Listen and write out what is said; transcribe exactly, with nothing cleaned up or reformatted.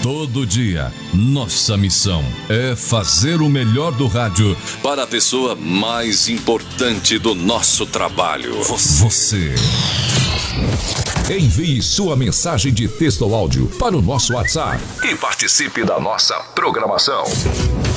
Todo dia, nossa missão é fazer o melhor do rádio para a pessoa mais importante do nosso trabalho. Você. Envie sua mensagem de texto ou áudio para o nosso WhatsApp e participe da nossa programação.